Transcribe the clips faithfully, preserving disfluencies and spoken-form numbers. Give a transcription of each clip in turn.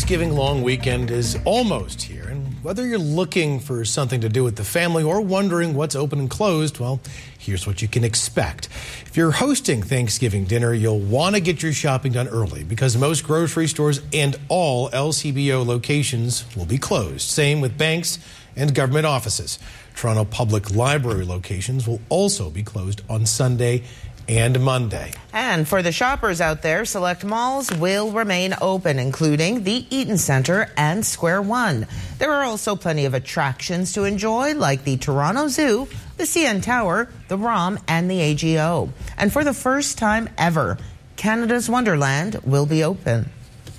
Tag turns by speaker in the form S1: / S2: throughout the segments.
S1: Thanksgiving long weekend is almost here, and whether you're looking for something to do with the family or wondering what's open and closed, well, here's what you can expect. If you're hosting Thanksgiving dinner, you'll want to get your shopping done early because most grocery stores and all L C B O locations will be closed. Same with banks and government offices. Toronto Public Library locations will also be closed on Sunday and Monday.
S2: And for the shoppers out there, select malls will remain open, including the Eaton Centre and Square One. There are also plenty of attractions to enjoy, like the Toronto Zoo, the C N Tower, the ROM, and the A G O. And for the first time ever, Canada's Wonderland will be open.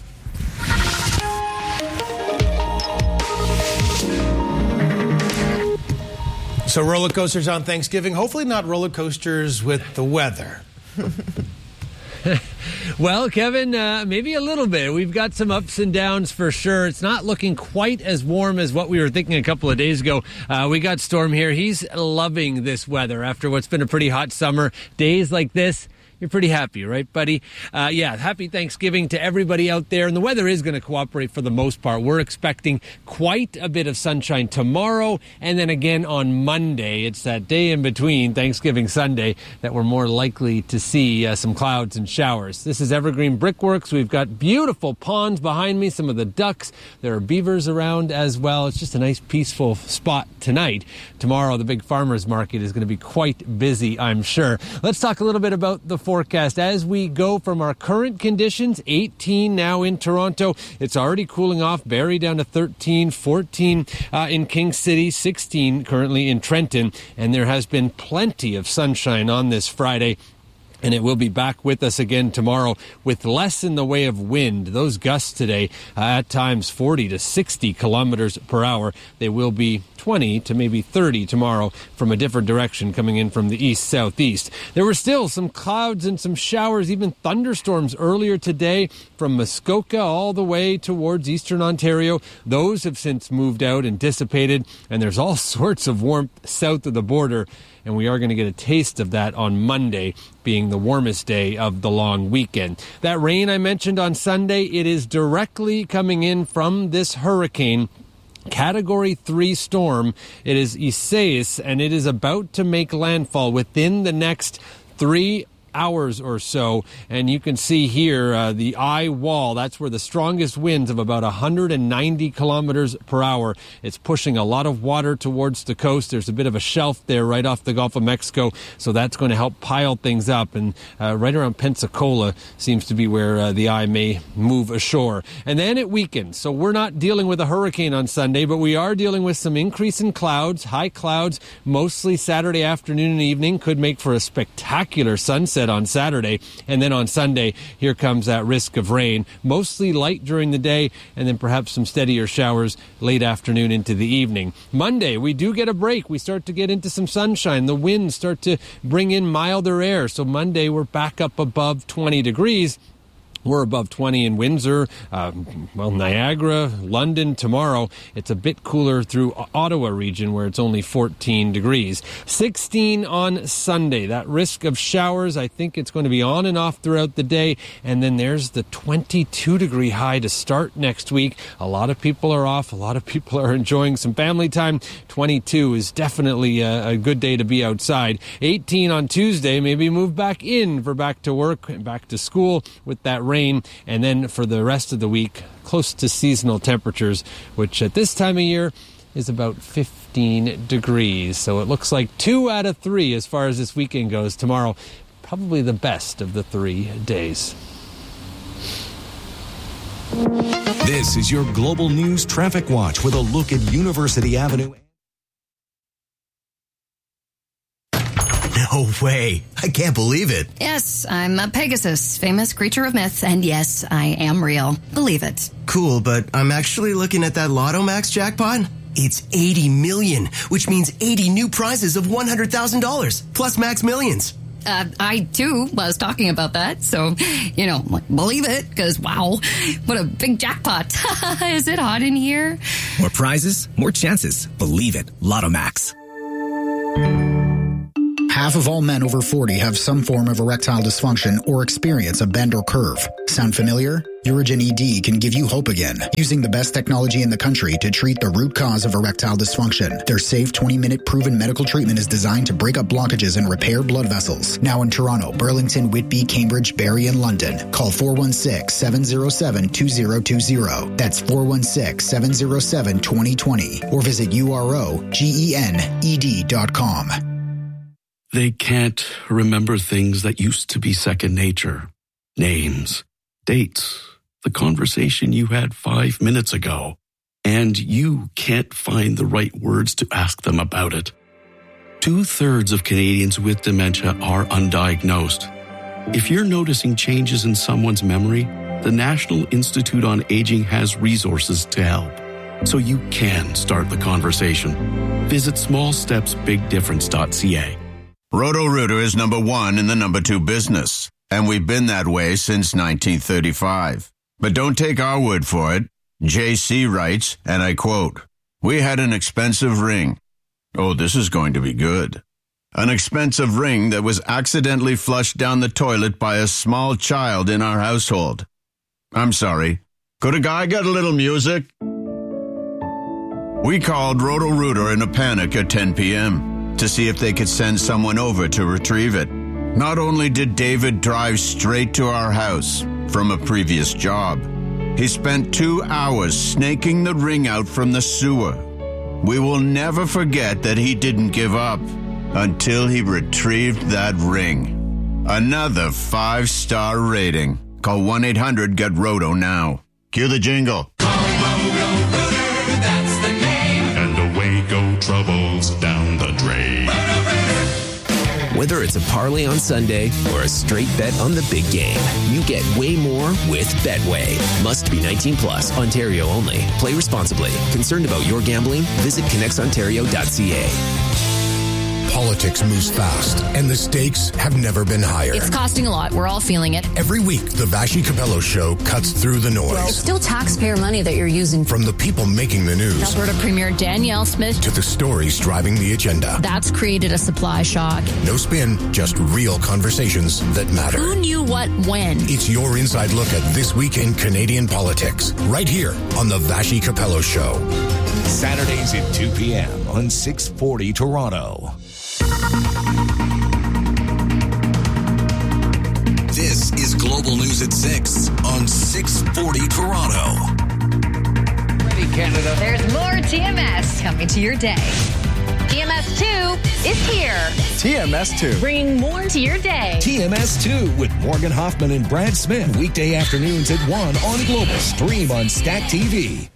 S1: So roller coasters on Thanksgiving, hopefully not roller coasters with the weather.
S3: Well, Kevin, uh, maybe a little bit. We've got some ups and downs for sure. It's not looking quite as warm as what we were thinking a couple of days ago. Uh, we got Storm here. He's loving this weather after what's been a pretty hot summer. Days like this, you're pretty happy, right, buddy? Uh, yeah, happy Thanksgiving to everybody out there. And the weather is going to cooperate for the most part. We're expecting quite a bit of sunshine tomorrow. And then again on Monday, it's that day in between Thanksgiving Sunday that we're more likely to see uh, some clouds and showers. This is Evergreen Brickworks. We've got beautiful ponds behind me, some of the ducks. There are beavers around as well. It's just a nice, peaceful spot tonight. Tomorrow, the big farmers market is going to be quite busy, I'm sure. Let's talk a little bit about the forecast as we go from our current conditions. eighteen now in Toronto. It's already cooling off. Barrie down to thirteen, fourteen uh, in King City, sixteen currently in Trenton. And there has been plenty of sunshine on this Friday. And it will be back with us again tomorrow with less in the way of wind. Those gusts today, uh, at times forty to sixty kilometers per hour. They will be twenty to maybe thirty tomorrow from a different direction coming in from the east-southeast. There were still some clouds and some showers, even thunderstorms earlier today from Muskoka all the way towards eastern Ontario. Those have since moved out and dissipated, and there's all sorts of warmth south of the border. And we are going to get a taste of that on Monday, being the warmest day of the long weekend. That rain I mentioned on Sunday, it is directly coming in from this hurricane. Category three storm. It is Isaias, and it is about to make landfall within the next three hours or so. And you can see here uh, the eye wall. That's where the strongest winds of about one hundred ninety kilometers per hour. It's pushing a lot of water towards the coast. There's a bit of a shelf there right off the Gulf of Mexico, so that's going to help pile things up. And uh, right around Pensacola seems to be where uh, the eye may move ashore. And then it weakens. So we're not dealing with a hurricane on Sunday, but we are dealing with some increase in clouds. High clouds, mostly Saturday afternoon and evening, could make for a spectacular sunset on Saturday. And then on Sunday, here comes that risk of rain, mostly light during the day, and then perhaps some steadier showers late afternoon into the evening. Monday, we do get a break. We start to get into some sunshine. The winds start to bring in milder air. So Monday, we're back up above twenty degrees. We're above twenty in Windsor, uh, well, Niagara, London tomorrow. It's a bit cooler through Ottawa region where it's only fourteen degrees. sixteen on Sunday. That risk of showers, I think it's going to be on and off throughout the day. And then there's the twenty-two degree high to start next week. A lot of people are off. A lot of people are enjoying some family time. twenty-two is definitely a, a good day to be outside. eighteen on Tuesday. Maybe move back in for back to work, back to school with that rain. And then for the rest of the week, close to seasonal temperatures, which at this time of year is about fifteen degrees. So it looks like two out of three as far as this weekend goes. Tomorrow, probably the best of the three days.
S4: This is your Global News Traffic Watch with a look at University Avenue.
S5: No way. I can't believe it.
S6: Yes, I'm a Pegasus, famous creature of myth, and yes, I am real. Believe it.
S5: Cool, but I'm actually looking at that Lotto Max jackpot. It's eighty million, which means eighty new prizes of one hundred thousand dollars, plus Max Millions.
S6: Uh, I, too, was talking about that, so, you know, believe it, because, wow, what a big jackpot. Is it hot in here?
S7: More prizes, more chances. Believe it. Lotto Max. half of all men over forty have some form of erectile dysfunction or experience a bend or curve. Sound familiar? Urigen E D can give you hope again, using the best technology in the country to treat the root cause of erectile dysfunction. Their safe twenty-minute proven medical treatment is designed to break up blockages and repair blood vessels. Now in Toronto, Burlington, Whitby, Cambridge, Barrie, and London. Call four one six, seven zero seven, two zero two zero. That's four one six, seven zero seven, two zero two zero. Or visit U R O G E N E D dot com.
S8: They can't remember things that used to be second nature. Names, dates, the conversation you had five minutes ago. And you can't find the right words to ask them about it. Two-thirds of Canadians with dementia are undiagnosed. If you're noticing changes in someone's memory, the National Institute on Aging has resources to help. So you can start the conversation. Visit small steps big difference dot c a.
S9: Roto-Rooter is number one in the number two business, and we've been that way since nineteen thirty-five. But don't take our word for it. J C writes, and I quote, "We had an expensive ring. Oh, this is going to be good. An expensive ring that was accidentally flushed down the toilet by a small child in our household. I'm sorry. Could a guy get a little music?" We called Roto-Rooter in a panic at ten p.m. to see if they could send someone over to retrieve it. Not only did David drive straight to our house from a previous job, he spent two hours snaking the ring out from the sewer. We will never forget that he didn't give up until he retrieved that ring. Another five-star rating. Call one eight hundred get roto now. Cue the jingle.
S10: That's the name. And away go troubles down the drain.
S11: Whether it's a parlay on Sunday or a straight bet on the big game, you get way more with Betway. Must be nineteen plus, Ontario only. Play responsibly. Concerned about your gambling? Visit connects ontario dot c a.
S12: Politics moves fast, and the stakes have never been higher.
S6: It's costing a lot. We're all feeling it.
S12: Every week, the Vashi Capello Show cuts through the noise.
S6: It's still taxpayer money that you're using.
S12: From the people making the news.
S6: Alberta Premier Danielle Smith.
S12: To the stories driving the agenda.
S6: That's created a supply shock.
S12: No spin, just real conversations that matter.
S6: Who knew what when?
S12: It's your inside look at this week in Canadian politics. Right here on the Vashi Capello Show.
S4: Saturdays at two p.m. on six forty Toronto. This is Global News at six on six forty Toronto.
S3: Ready, Canada.
S13: There's more T M S coming to your day. T M S two is here.
S14: T M S two.
S13: Bringing more to your day.
S4: T M S two with Morgan Hoffman and Brad Smith. Weekday afternoons at one on Global. Stream on Stack T V.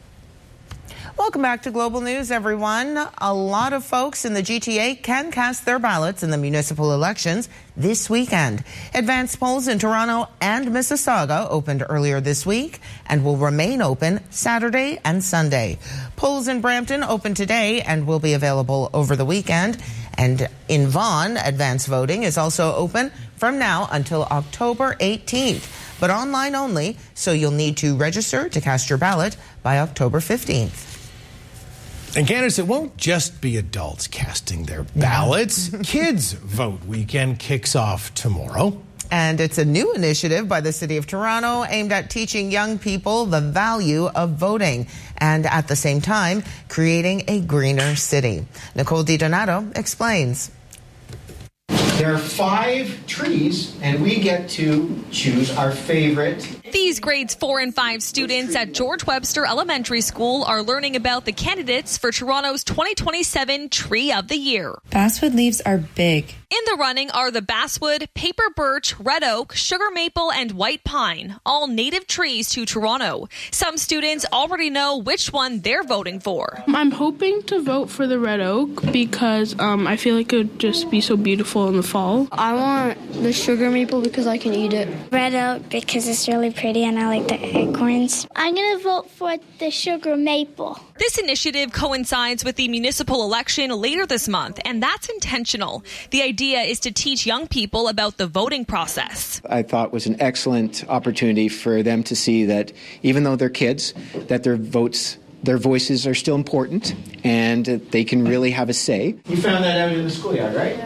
S2: Welcome back to Global News, everyone. A lot of folks in the G T A can cast their ballots in the municipal elections this weekend. Advanced polls in Toronto and Mississauga opened earlier this week and will remain open Saturday and Sunday. Polls in Brampton open today and will be available over the weekend. And in Vaughan, advanced voting is also open from now until October eighteenth, but online only, so you'll need to register to cast your ballot by October fifteenth.
S1: And Candace, it won't just be adults casting their ballots. Kids Vote Weekend kicks off tomorrow.
S2: And it's a new initiative by the City of Toronto aimed at teaching young people the value of voting and at the same time creating a greener city. Nicole DiDonato explains.
S15: There are five trees, and we get to choose our favorite.
S16: These grades four and five students at George Webster Elementary School are learning about the candidates for Toronto's twenty twenty-seven Tree of the Year.
S17: Basswood leaves are big.
S16: In the running are the basswood, paper birch, red oak, sugar maple, and white pine, all native trees to Toronto. Some students already know which one they're voting for.
S18: I'm hoping to vote for the red oak because um, I feel like it would just be so beautiful in the fall.
S19: I want the sugar maple because I can eat it.
S20: Red oak because it's really pretty and I like the acorns.
S21: I'm going to vote for the sugar maple.
S16: This initiative coincides with the municipal election later this month, and that's intentional. The idea is to teach young people about the voting process.
S22: I thought was an excellent opportunity for them to see that even though they're kids, that their votes, their voices are still important and they can really have a say.
S15: You found that out in the schoolyard, right?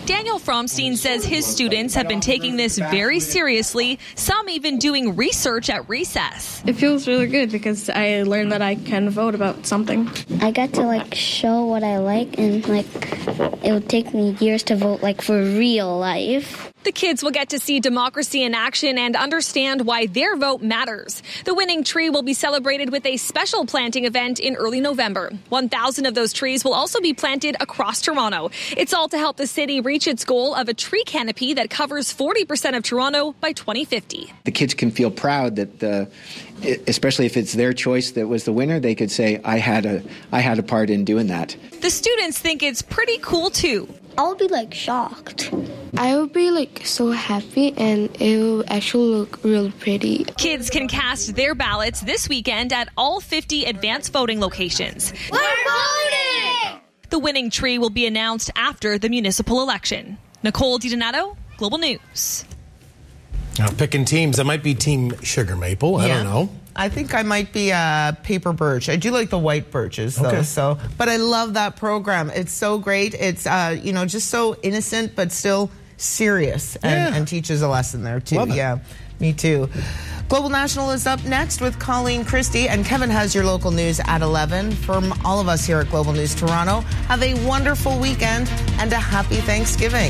S16: Daniel Fromstein says his students have been taking this very seriously, some even doing research at recess.
S18: It feels really good because I learned that I can vote about something.
S21: I got to like show what I like, and like it would take me years to vote like for real life.
S16: The kids will get to see democracy in action and understand why their vote matters. The winning tree will be celebrated with a special planting event in early November. one thousand of those trees will also be planted across Toronto. It's all to help the city reach its goal of a tree canopy that covers forty percent of Toronto by twenty fifty.
S22: The kids can feel proud that, the, especially if it's their choice that was the winner, they could say, I had a, I had a part in doing that.
S16: The students think it's pretty cool, too.
S21: I would be like shocked.
S18: I would be like so happy, and it will actually look real pretty.
S16: Kids can cast their ballots this weekend at all fifty advanced voting locations.
S21: We're voting!
S16: The winning tree will be announced after the municipal election. Nicole DiDonato, Global News.
S1: Now, picking teams, that might be Team Sugar Maple. I
S2: Yeah.
S1: don't know.
S2: I think I might be a paper birch. I do like the white birches, though.
S1: Okay.
S2: So, but I love that program. It's so great. It's uh, you know, just so innocent, but still serious, and,
S1: Yeah.
S2: and teaches a lesson there too.
S1: Love it.
S2: Yeah, me too. Global National is up next with Colleen Christie, and Kevin has your local news at eleven. From all of us here at Global News Toronto, have a wonderful weekend and a happy Thanksgiving.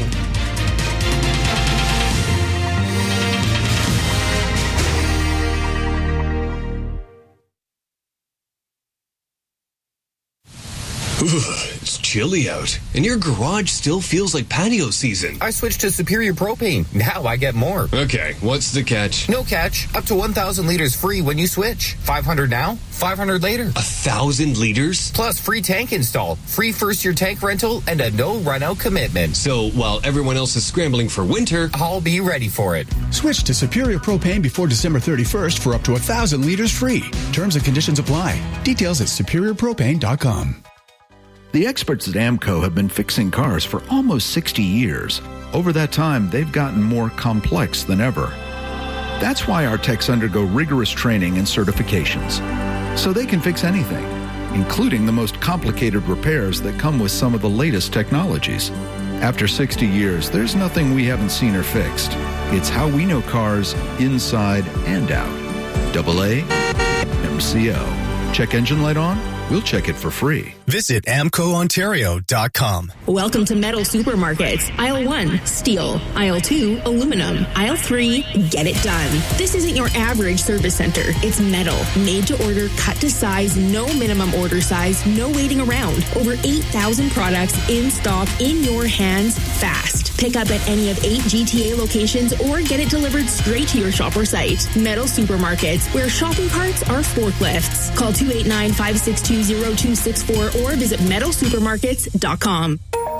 S5: It's chilly out, and your garage still feels like patio season.
S14: I switched to Superior Propane. Now I get more.
S5: Okay, what's the catch?
S14: No catch. Up to one thousand liters free when you switch. five hundred now, five hundred later.
S5: A thousand liters?
S14: Plus free tank install, free first-year tank rental, and a no run-out commitment.
S5: So while everyone else is scrambling for winter,
S14: I'll be ready for it.
S23: Switch to Superior Propane before December thirty-first for up to one thousand liters free. Terms and conditions apply. Details at superior propane dot com.
S24: The experts at AMCO have been fixing cars for almost sixty years. Over that time, they've gotten more complex than ever. That's why our techs undergo rigorous training and certifications, so they can fix anything, including the most complicated repairs that come with some of the latest technologies. After sixty years, there's nothing we haven't seen or fixed. It's how we know cars inside and out. Double A M C O. Check engine light on? We'll check it for free.
S12: Visit amco ontario dot com.
S25: Welcome to Metal Supermarkets. Aisle one, steel. Aisle two, aluminum. Aisle three, get it done. This isn't your average service center. It's metal, made to order, cut to size, no minimum order size, no waiting around. Over eight thousand products in stock, in your hands, fast. Pick up at any of eight G T A locations or get it delivered straight to your shop or site. Metal Supermarkets, where shopping carts are forklifts. Call two eight nine, five six two, zero two six four or visit metal supermarkets dot com.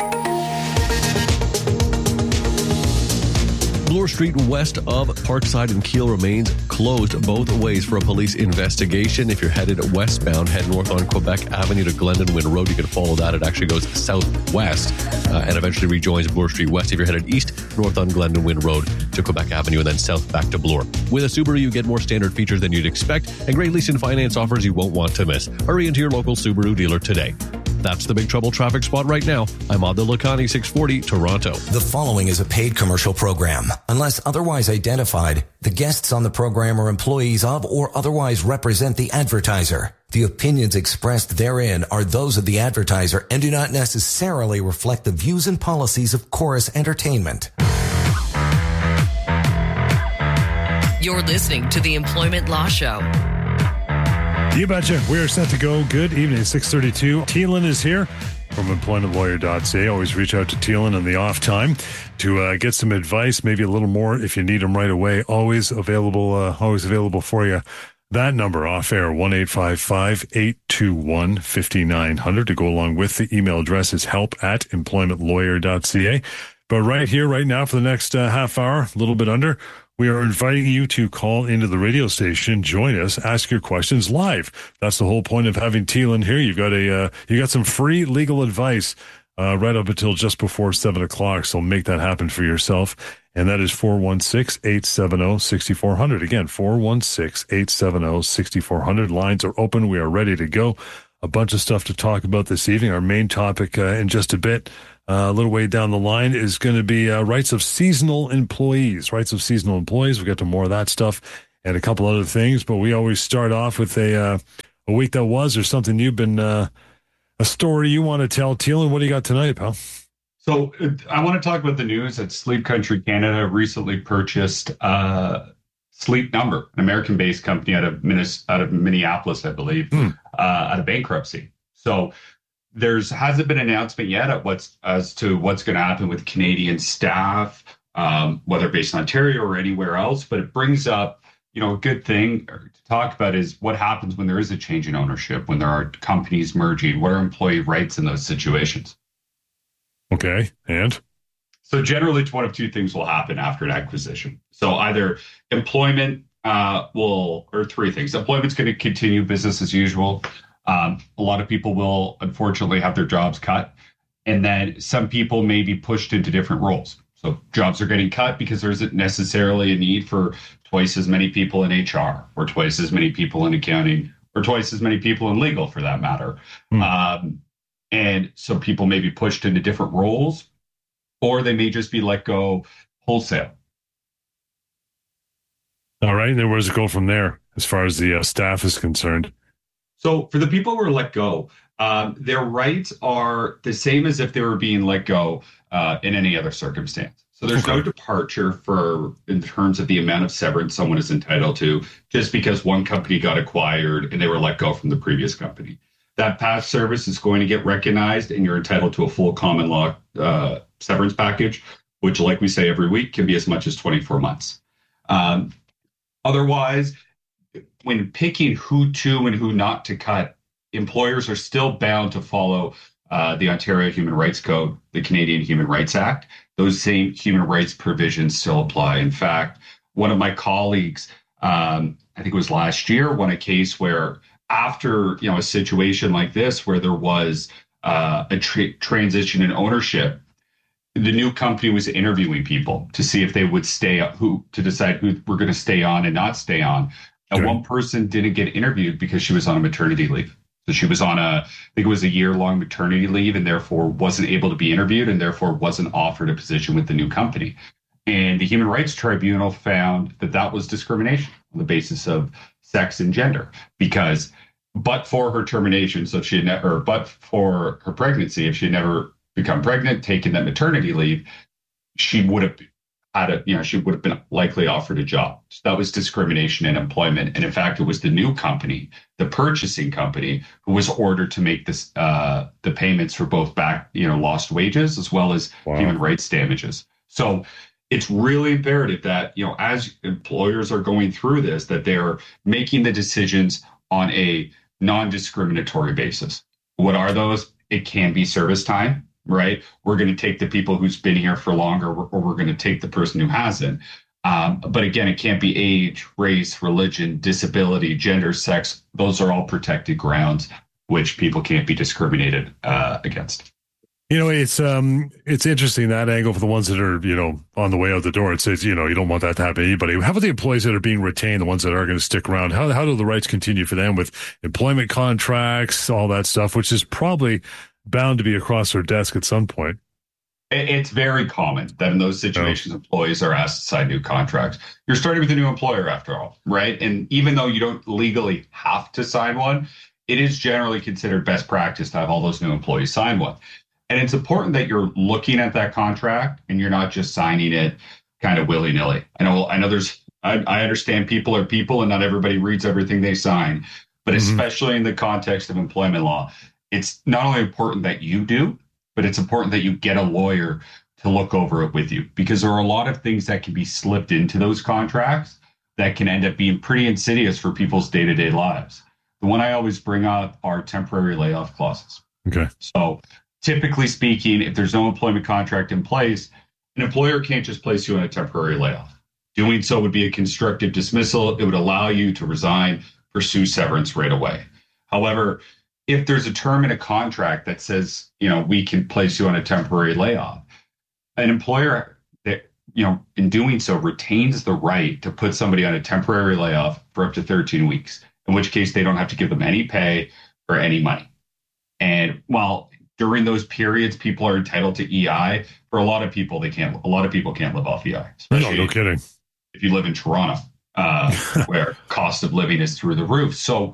S26: Bloor Street west of Parkside and Keele remains closed both ways for a police investigation. If you're headed westbound, head north on Quebec Avenue to Glendon Wynn Road. You can follow that. It actually goes southwest uh, and eventually rejoins Bloor Street west. If you're headed east, north on Glendon Wynn Road to Quebec Avenue and then south back to Bloor. With a Subaru, you get more standard features than you'd expect and great lease and finance offers you won't want to miss. Hurry into your local Subaru dealer today. That's the Big Trouble traffic spot right now. I'm Adil Lakhani, six forty, Toronto.
S27: The following is a paid commercial program. Unless otherwise identified, the guests on the program are employees of or otherwise represent the advertiser. The opinions expressed therein are those of the advertiser and do not necessarily reflect the views and policies of Chorus Entertainment.
S28: You're listening to the Employment Law Show.
S29: You betcha. We are set to go. Good evening, six thirty-two. Thielen is here from employment lawyer dot c a. Always reach out to Thielen in the off time to uh, get some advice, maybe a little more if you need them right away. Always available, uh, always available for you. That number off air, one eight five five, eight two one, five nine zero zero to go along with the email address is help at employment lawyer dot c a. But right here, right now, for the next uh, half hour, a little bit under, we are inviting you to call into the radio station, join us, ask your questions live. That's the whole point of having Thielen here. You've got a, uh, you got some free legal advice uh, right up until just before seven o'clock. So make that happen for yourself. And that is four one six, eight seven zero, six four zero zero. Again, four one six, eight seven zero, six four zero zero. Lines are open. We are ready to go. A bunch of stuff to talk about this evening. Our main topic uh, in just a bit. Uh, a little way down the line is going to be uh, rights of seasonal employees. Rights of seasonal employees. We'll get to more of that stuff and a couple other things, but we always start off with a uh, a week that was, or something you've been, uh, a story you want to tell. Teelan, what do you got tonight, pal?
S3: So uh, I want to talk about the news that Sleep Country Canada recently purchased uh, Sleep Number, an American-based company out of, Minnes- out of Minneapolis, I believe, hmm. uh, out of bankruptcy. So there's hasn't been an announcement yet at what's as to what's going to happen with Canadian staff, um, whether based in Ontario or anywhere else. But it brings up, you know, a good thing to talk about is what happens when there is a change in ownership, when there are companies merging. What are employee rights in those situations?
S29: Okay, and?
S3: So generally, one of two things will happen after an acquisition. So either employment uh, will, or three things. Employment's going to continue business as usual. Um, a lot of people will, unfortunately, have their jobs cut. And then some people may be pushed into different roles. So jobs are getting cut because there isn't necessarily a need for twice as many people in H R, or twice as many people in accounting, or twice as many people in legal, for that matter. Mm. Um, and so people may be pushed into different roles, or they may just be let go wholesale.
S29: All right. And then where does it go from there as far as the uh, staff is concerned?
S3: So for the people who are let go, um, their rights are the same as if they were being let go uh, in any other circumstance. So there's okay. no departure for in terms of the amount of severance someone is entitled to just because one company got acquired and they were let go from the previous company. That past service is going to get recognized, and you're entitled to a full common law uh, severance package, which, like we say every week, can be as much as twenty-four months. Um, otherwise, when picking who to and who not to cut, employers are still bound to follow uh, the Ontario Human Rights Code, the Canadian Human Rights Act. Those same human rights provisions still apply. In fact, one of my colleagues, um, I think it was last year, won a case where after you know a situation like this, where there was uh, a tra- transition in ownership, the new company was interviewing people to see if they would stay, who to decide who were going to stay on and not stay on. And sure. one person didn't get interviewed because she was on a maternity leave. So she was on a, I think it was a year-long maternity leave, and therefore wasn't able to be interviewed, and therefore wasn't offered a position with the new company. And the Human Rights Tribunal found that that was discrimination on the basis of sex and gender, because but for her termination, so she had never, or but for her pregnancy, if she had never become pregnant, taken that maternity leave, she would have had a, you know, she would have been likely offered a job. So that was discrimination in employment. And in fact, it was the new company, the purchasing company, who was ordered to make this uh, the payments for both back, you know, lost wages as well as wow. human rights damages. So it's really imperative that, you know, as employers are going through this, that they're making the decisions on a non-discriminatory basis. What are those? It can be service time, right? We're going to take the people who's been here for longer, or we're going to take the person who hasn't. Um, but again, it can't be age, race, religion, disability, gender, sex. Those are all protected grounds which people can't be discriminated uh, against.
S29: You know, it's um, it's interesting, that angle for the ones that are, you know, on the way out the door. It says, you know, you don't want that to happen to anybody. How about the employees that are being retained, the ones that are going to stick around? How how do the rights continue for them with employment contracts, all that stuff, which is probably bound to be across their desk at some point?
S3: It's very common that in those situations, oh. employees are asked to sign new contracts. You're starting with a new employer after all, right? And even though you don't legally have to sign one, it is generally considered best practice to have all those new employees sign one. And it's important that you're looking at that contract and you're not just signing it kind of willy-nilly. I know, I know there's, I, I understand people are people and not everybody reads everything they sign, but mm-hmm. especially in the context of employment law, it's not only important that you do, but it's important that you get a lawyer to look over it with you, because there are a lot of things that can be slipped into those contracts that can end up being pretty insidious for people's day-to-day lives. The one I always bring up are temporary layoff clauses.
S29: Okay.
S3: So typically speaking, if there's no employment contract in place, an employer can't just place you on a temporary layoff. Doing so would be a constructive dismissal. It would allow you to resign, pursue severance right away. However, if there's a term in a contract that says, you know, we can place you on a temporary layoff, an employer that, you know, in doing so retains the right to put somebody on a temporary layoff for up to thirteen weeks, in which case they don't have to give them any pay or any money. And while during those periods, people are entitled to E I. For a lot of people, they can't. A lot of people can't live off E I.
S29: No, no kidding.
S3: If you live in Toronto, uh, where cost of living is through the roof. So,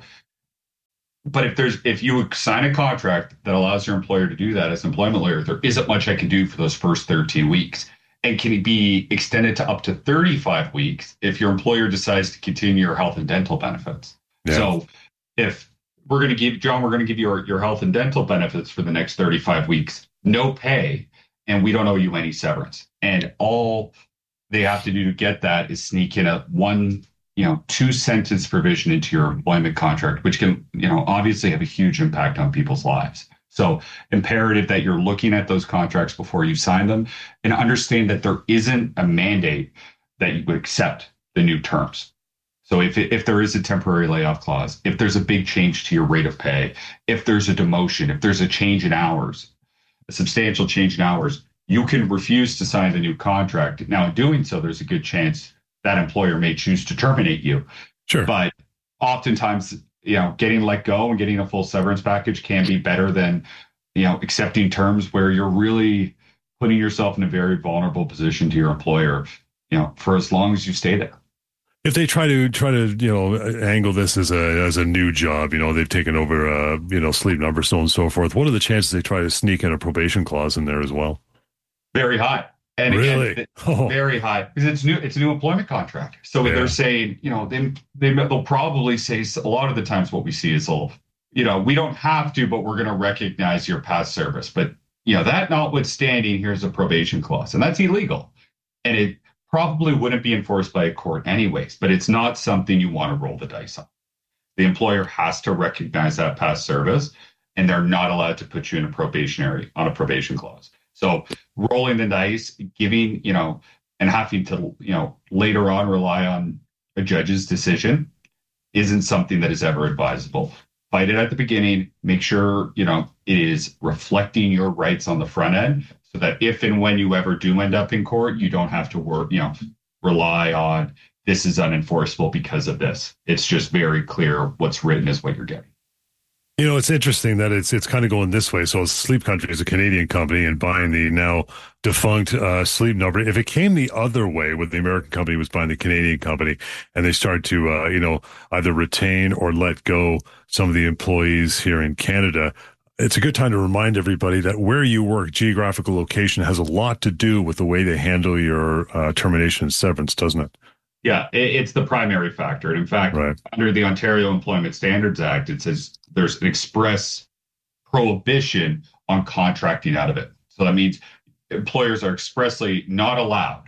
S3: but if there's if you sign a contract that allows your employer to do that as an employment lawyer, there isn't much I can do for those first thirteen weeks, and can be extended to up to thirty-five weeks if your employer decides to continue your health and dental benefits. Yeah. So, if we're going to give John, we're going to give you your, your health and dental benefits for the next thirty-five weeks, no pay, and we don't owe you any severance. And all they have to do to get that is sneak in a one, you know, two sentence provision into your employment contract, which can, you know, obviously have a huge impact on people's lives. So imperative that you're looking at those contracts before you sign them and understand that there isn't a mandate that you would accept the new terms. So if if there is a temporary layoff clause, if there's a big change to your rate of pay, if there's a demotion, if there's a change in hours, a substantial change in hours, you can refuse to sign the new contract. Now, in doing so, there's a good chance that employer may choose to terminate you.
S29: Sure.
S3: But oftentimes, you know, getting let go and getting a full severance package can be better than, you know, accepting terms where you're really putting yourself in a very vulnerable position to your employer, you know, for as long as you stay there.
S29: If they try to try to you know angle this as a as a new job, you know they've taken over uh, you know Sleep Number, so on and so forth. What are the chances they try to sneak in a probation clause in there as well?
S3: Very high, and
S29: really
S3: again,
S29: oh.
S3: very high because it's new. It's a new employment contract. So yeah. They're saying, you know, they they they'll probably say a lot of the times what we see is, they'll, you know, we don't have to, but we're going to recognize your past service. But you know, that notwithstanding, here's a probation clause, and that's illegal, and it probably wouldn't be enforced by a court anyways, but it's not something you want to roll the dice on. The employer has to recognize that past service, and they're not allowed to put you in a probationary on a probation clause. So rolling the dice, giving, you know, and having to, you know, later on rely on a judge's decision isn't something that is ever advisable. Fight it at the beginning, make sure, you know, it is reflecting your rights on the front end, so that if and when you ever do end up in court, you don't have to work, you know, rely on this is unenforceable because of this. It's just very clear what's written is what you're getting.
S29: You know, it's interesting that it's it's kind of going this way. So Sleep Country is a Canadian company and buying the now defunct uh, Sleep Number. If it came the other way, where the American company was buying the Canadian company, and they start to, uh, you know, either retain or let go some of the employees here in Canada, it's a good time to remind everybody that where you work, geographical location, has a lot to do with the way they handle your uh, termination and severance, doesn't it?
S3: Yeah, it's the primary factor. And in fact, right. under the Ontario Employment Standards Act, it says there's an express prohibition on contracting out of it. So that means employers are expressly not allowed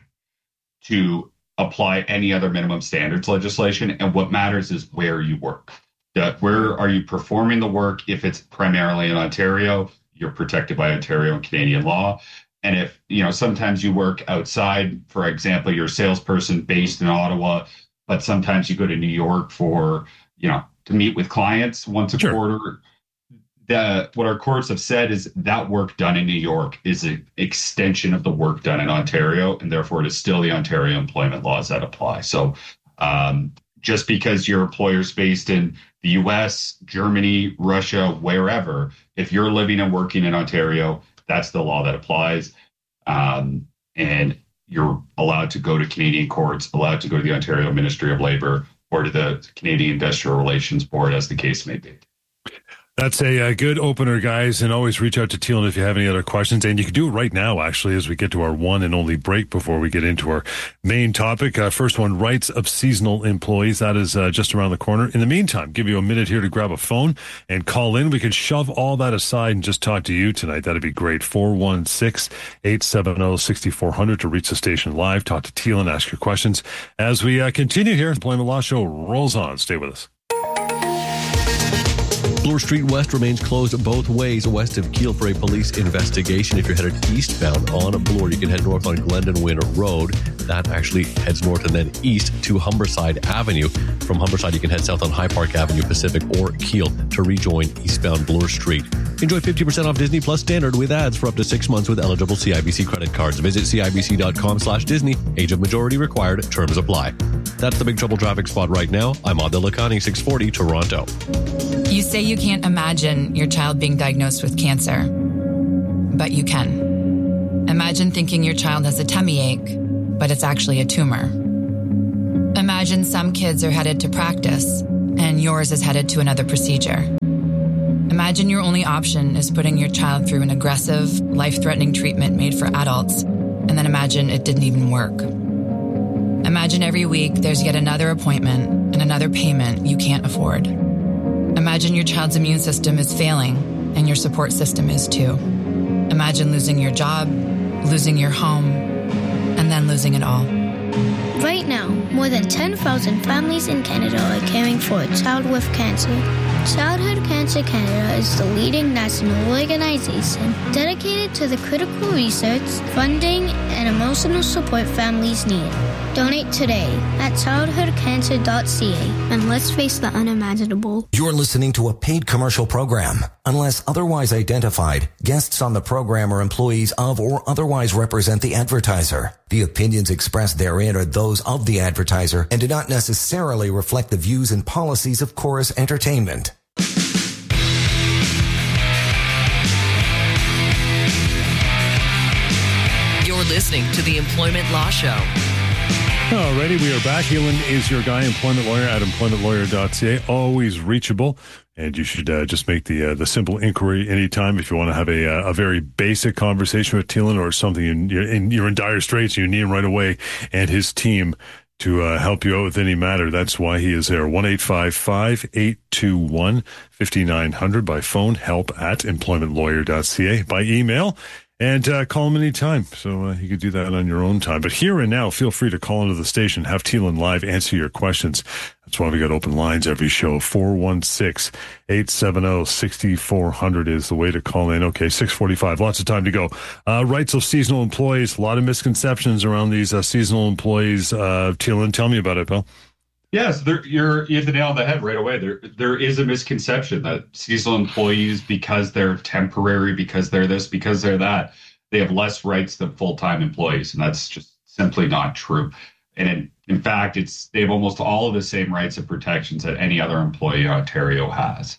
S3: to apply any other minimum standards legislation. And what matters is where you work. That where are you performing the work? If it's primarily in Ontario, you're protected by Ontario and Canadian law. And if, you know, sometimes you work outside, for example, you're a salesperson based in Ottawa, but sometimes you go to New York for, you know, to meet with clients once a sure. quarter. The, what our courts have said is that work done in New York is an extension of the work done in Ontario, and therefore it is still the Ontario employment laws that apply. So um, just because your employer's based in the U S, Germany, Russia, wherever, if you're living and working in Ontario, that's the law that applies. Um, and you're allowed to go to Canadian courts, allowed to go to the Ontario Ministry of Labour or to the Canadian Industrial Relations Board, as the case may be.
S29: That's a, a good opener, guys, and always reach out to Teelan if you have any other questions. And you can do it right now, actually, as we get to our one and only break before we get into our main topic. Uh, first one, rights of seasonal employees. That is uh, just around the corner. In the meantime, give you a minute here to grab a phone and call in. We can shove all that aside and just talk to you tonight. That'd be great. four one six, eight seven zero, six four zero zero to reach the station live. Talk to Teelan, ask your questions. As we uh, continue here, the Employment Law Show rolls on. Stay with us.
S26: Bloor Street West remains closed both ways west of Keele for a police investigation. If you're headed eastbound on Bloor, you can head north on Glendon Wynn Road. That actually heads north and then east to Humberside Avenue. From Humberside, you can head south on High Park Avenue, Pacific, or Keele to rejoin eastbound Bloor Street. Enjoy fifty percent off Disney Plus Standard with ads for up to six months with eligible C I B C credit cards. Visit cibc.com slash Disney. Age of majority required. Terms apply. That's the Big Trouble traffic spot right now. I'm Adil Lakhani, six forty Toronto.
S4: You say you can't imagine your child being diagnosed with cancer. but you can. Imagine thinking your child has a tummy ache, but it's actually a tumor. Imagine some kids are headed to practice, and yours is headed to another procedure. Imagine your only option is putting your child through an aggressive, life-threatening treatment made for adults, and then imagine it didn't even work. Imagine every week there's yet another appointment and another payment you can't afford. Imagine your child's immune system is failing, and your support system is too. Imagine losing your job, losing your home, and then losing it all.
S21: Right now, more than ten thousand families in Canada are caring for a child with cancer. Childhood Cancer Canada is the leading national organization dedicated to the critical research, funding, and emotional support families need. Donate today at childhood cancer dot c a and let's face the unimaginable.
S27: You're listening to a paid commercial program. Unless otherwise identified, guests on the program are employees of or otherwise represent the advertiser. The opinions expressed therein are those of the advertiser and do not necessarily reflect the views and policies of Chorus Entertainment.
S28: You're listening to the Employment Law Show.
S29: Alrighty, we are back. Heelan is your guy, employment lawyer at employment lawyer dot c a. Always reachable, and you should uh, just make the uh, the simple inquiry anytime if you want to have a uh, a very basic conversation with Heelan or something in, you're, in, you're in dire straits. You need him right away, and his team to uh, help you out with any matter. That's why he is there. one eight five five, eight two one, five nine zero zero by phone, help at employment lawyer dot c a, by email. And uh, call him anytime, so uh, you could do that on your own time. But here and now, feel free to call into the station, have Heelan live answer your questions. That's why we got open lines every show. four one six, eight seven zero, six four zero zero is the way to call in. Okay, six forty-five, lots of time to go. Uh, rights of seasonal employees, a lot of misconceptions around these uh, seasonal employees. Uh, Heelan, tell me about it, pal.
S3: Yes, there, you're you hit the nail on the head right away. There, there is a misconception that seasonal employees, because they're temporary, because they're this, because they're that, they have less rights than full-time employees, and that's just simply not true. And in, in fact, it's they have almost all of the same rights and protections that any other employee in Ontario has.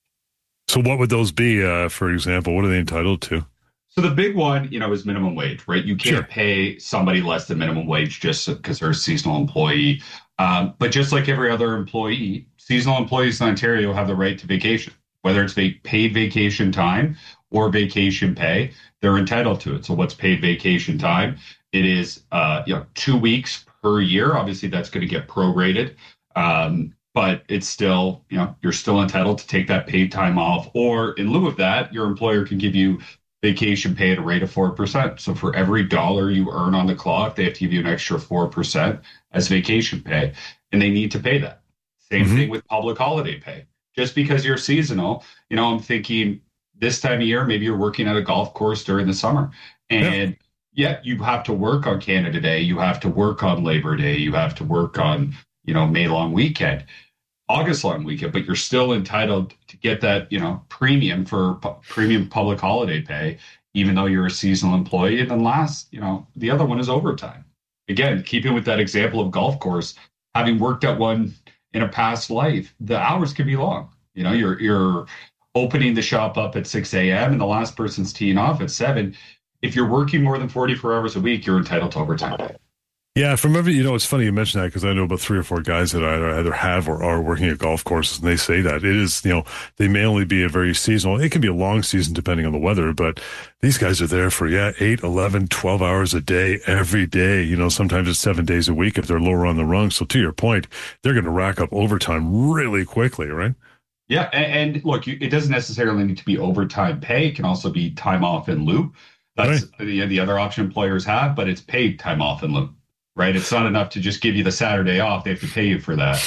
S29: So, what would those be? Uh, for example, what are they entitled to?
S3: So the big one, you know, is minimum wage, right? You can't
S29: Sure.
S3: pay somebody less than minimum wage just because they're a seasonal employee. Um, but just like every other employee, seasonal employees in Ontario have the right to vacation, whether it's va- paid vacation time or vacation pay, they're entitled to it. So what's paid vacation time? It is, uh, you know, two weeks per year. Obviously, that's going to get prorated, um, but it's still, you know, you're still entitled to take that paid time off. Or in lieu of that, your employer can give you vacation pay at a rate of four percent. So for every dollar you earn on the clock, they have to give you an extra four percent as vacation pay. And they need to pay that. Same mm-hmm. thing with public holiday pay. Just because you're seasonal, you know, I'm thinking this time of year, maybe you're working at a golf course during the summer. And yeah, yeah you have to work on Canada Day. You have to work on Labor Day. You have to work on, you know, May long weekend. August long weekend, but you're still entitled to get that, you know, premium for pu- premium public holiday pay, even though you're a seasonal employee. And then last, you know, the other one is overtime. Again, keeping with that example of golf course, having worked at one in a past life, the hours can be long. You know, you're you're opening the shop up at six a.m. and the last person's teeing off at seven. If you're working more than forty-four hours a week, you're entitled to overtime pay.
S29: Yeah, from every, you know, it's funny you mention that because I know about three or four guys that either, either have or are working at golf courses, and they say that it is, you know, they may only be a very seasonal, it can be a long season depending on the weather, but these guys are there for, yeah, eight, eleven, twelve hours a day, every day, you know, sometimes it's seven days a week if they're lower on the rung. So to your point, they're going to rack up overtime really quickly, right?
S3: Yeah, and, and look, you, it doesn't necessarily need to be overtime pay. It can also be time off in lieu. That's right. the, the other option employers have, but it's paid time off in lieu. Right. It's not enough to just give you the Saturday off. They have to pay you for that.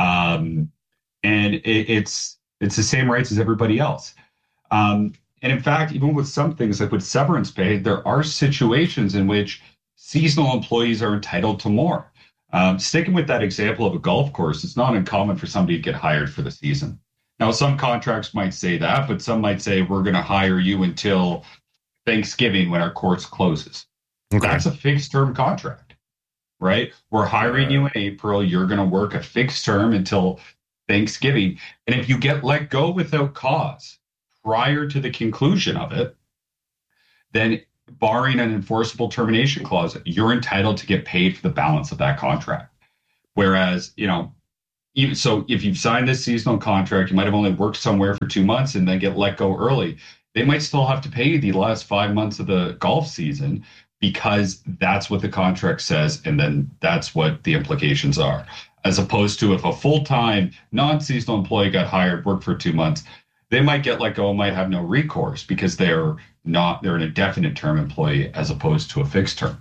S3: Um, and it, it's it's the same rights as everybody else. Um, and in fact, even with some things like with severance pay, there are situations in which seasonal employees are entitled to more. Um, sticking with that example of a golf course, it's not uncommon for somebody to get hired for the season. Now, some contracts might say that, but some might say we're going to hire you until Thanksgiving when our course closes. Okay. That's a fixed term contract. Right? We're hiring you in April. You're going to work a fixed term until Thanksgiving. And if you get let go without cause prior to the conclusion of it, then barring an enforceable termination clause, you're entitled to get paid for the balance of that contract. Whereas, you know, even, so if you've signed this seasonal contract, you might have only worked somewhere for two months and then get let go early. They might still have to pay you the last five months of the golf season because that's what the contract says, and then that's what the implications are. As opposed to if a full-time, non-seasonal employee got hired, worked for two months, they might get let go and might have no recourse because they're not, they're an indefinite term employee as opposed to a fixed term.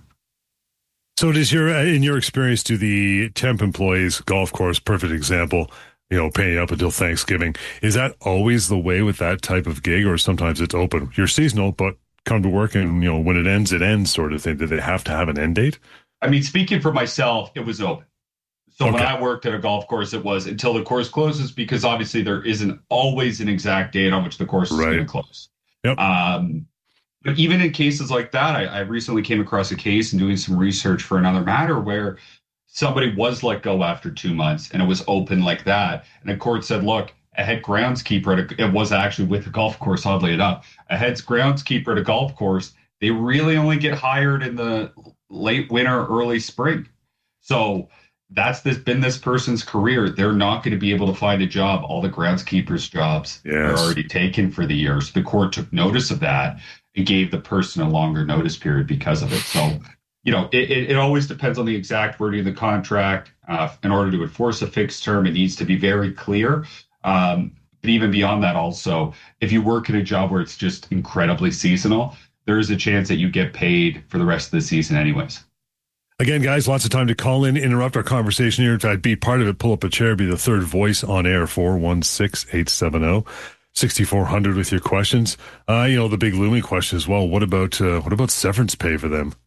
S29: So does your, in your experience, do the temp employees, golf course, perfect example, you know, paying up until Thanksgiving, is that always the way with that type of gig, or sometimes it's open? You're seasonal, but come to work and, you know, when it ends, it ends sort of thing. Do they have to have an end date?
S3: I mean, speaking for myself, it was open. So
S29: Okay.
S3: when I worked at a golf course, it was until the course closes, because obviously there isn't always an exact date on which the course is
S29: Right.
S3: going to close.
S29: Yep.
S3: Um, but even in cases like that, I, I recently came across a case and doing some research for another matter where somebody was let go after two months and it was open like that. And the court said, look, a head groundskeeper, at a, it was actually with the golf course, oddly enough, a head groundskeeper at a golf course, they really only get hired in the late winter, early spring. So that's this been this person's career. They're not going to be able to find a job. All the groundskeepers' jobs
S29: Yes.
S3: are already taken for the year. So the court took notice of that and gave the person a longer notice period because of it. So, you know, it, it, it always depends on the exact wording of the contract. Uh, in order to enforce a fixed term, it needs to be very clear. Um, but even beyond that, also, if you work in a job where it's just incredibly seasonal, there is a chance that you get paid for the rest of the season anyways.
S29: Again, guys, lots of time to call in, interrupt our conversation here. If I'd be part of it, pull up a chair, be the third voice on air, four one six, eight seven zero, six four zero zero with your questions. Uh, you know, the big looming question as well. What about uh, what about severance pay for them?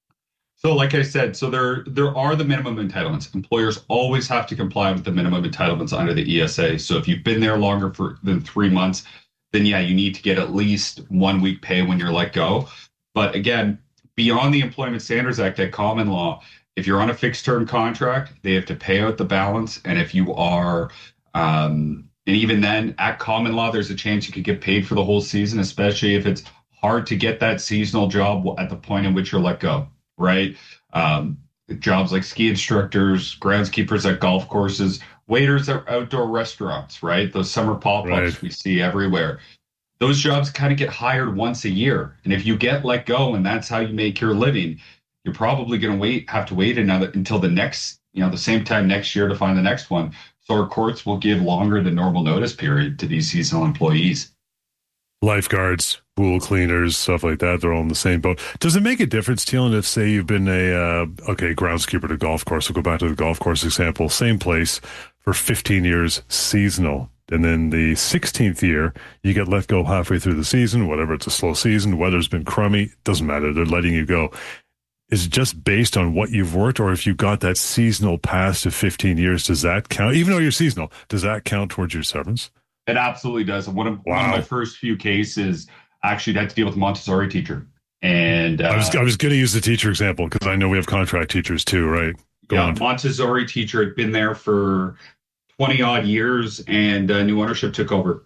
S3: So like I said, so there there are the minimum entitlements. Employers always have to comply with the minimum entitlements under the E S A. So if you've been there longer for than three months, then yeah, you need to get at least one week pay when you're let go. But again, beyond the Employment Standards Act at common law, if you're on a fixed term contract, they have to pay out the balance. And if you are, um, and even then at common law, there's a chance you could get paid for the whole season, especially if it's hard to get that seasonal job at the point in which you're let go, right? Um, jobs like ski instructors, groundskeepers at golf courses, waiters at outdoor restaurants, right? Those summer pop-ups
S29: Right.
S3: we see everywhere. Those jobs kind of get hired once a year. And if you get let go and that's how you make your living, you're probably going to wait, have to wait another until the next, you know, the same time next year to find the next one. So our courts will give longer than normal notice period to these seasonal employees.
S29: Lifeguards, pool cleaners, stuff like that, they're all in the same boat. Does it make a difference, Teelan, if, say, you've been a, uh, okay, groundskeeper at a golf course, we'll go back to the golf course example, same place for fifteen years, seasonal, and then the sixteenth year, you get let go halfway through the season, whatever, it's a slow season, weather's been crummy, doesn't matter, they're letting you go. Is it just based on what you've worked, or if you got that seasonal pass to fifteen years, does that count? Even though you're seasonal, does that count towards your severance?
S3: It absolutely does. One of,
S29: Wow.
S3: one of my first few cases actually had to deal with a Montessori teacher. And uh,
S29: I was I was going to use the teacher example because I know we have contract teachers too, right? Go
S3: yeah,
S29: on.
S3: Montessori teacher had been there for twenty odd years, and uh, new ownership took over